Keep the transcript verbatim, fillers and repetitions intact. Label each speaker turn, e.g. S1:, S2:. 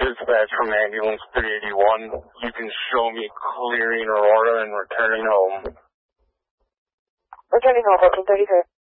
S1: Dispatch from ambulance three eighty-one. You can show me clearing Aurora and returning home.
S2: Returning home, fourteen thirty-three.